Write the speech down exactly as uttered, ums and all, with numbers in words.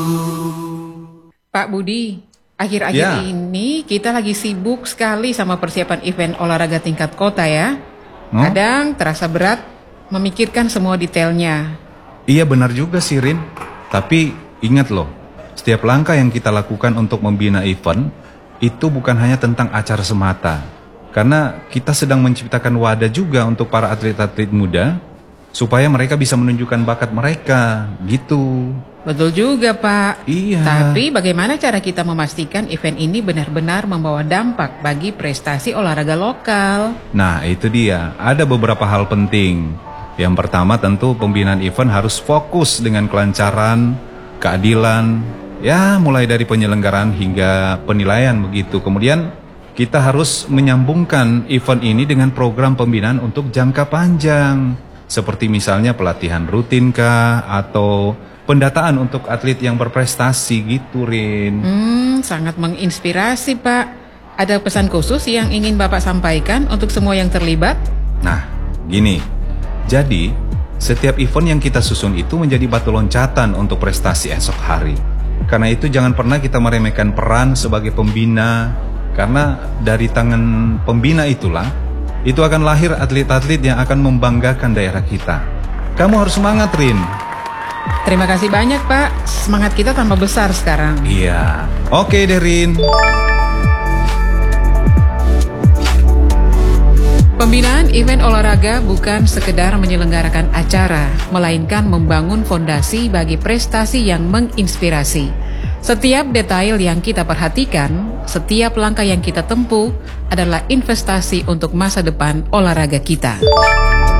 Pak Budi, akhir-akhir Ya. ini kita lagi sibuk sekali sama persiapan event olahraga tingkat kota ya. Hmm? Kadang terasa berat memikirkan semua detailnya. Iya benar juga sih Rin. Tapi ingat loh, setiap langkah yang kita lakukan untuk membina event itu bukan hanya tentang acara semata. Karena kita sedang menciptakan wadah juga untuk para atlet-atlet muda supaya mereka bisa menunjukkan bakat mereka, gitu. Betul juga Pak. Iya. Tapi bagaimana cara kita memastikan event ini benar-benar membawa dampak bagi prestasi olahraga lokal? Nah itu dia, ada beberapa hal penting. Yang pertama tentu pembinaan event harus fokus dengan kelancaran, keadilan, ya mulai dari penyelenggaraan hingga penilaian begitu. Kemudian kita harus menyambungkan event ini dengan program pembinaan untuk jangka panjang. Seperti misalnya pelatihan rutin kah atau pendataan untuk atlet yang berprestasi gitu Rin. Hmm, sangat menginspirasi Pak. Ada pesan khusus yang ingin Bapak sampaikan untuk semua yang terlibat? Nah, gini. Jadi, setiap event yang kita susun itu menjadi batu loncatan untuk prestasi esok hari. Karena itu jangan pernah kita meremehkan peran sebagai pembina. Karena dari tangan pembina itulah, itu akan lahir atlet-atlet yang akan membanggakan daerah kita. Kamu harus semangat, Rin. Terima kasih banyak Pak. Semangat kita tambah besar sekarang. Iya. Oke deh, Rin. Pembinaan event olahraga bukan sekedar menyelenggarakan acara, melainkan membangun fondasi bagi prestasi yang menginspirasi. Setiap detail yang kita perhatikan, setiap langkah yang kita tempuh adalah investasi untuk masa depan olahraga kita.